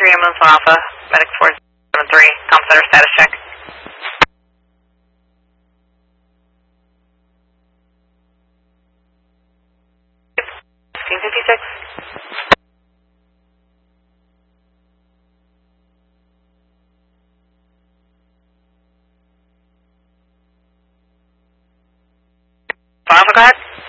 Ambulance Alpha, Medic 473, Tom Center status check. 1656. Alpha, go ahead.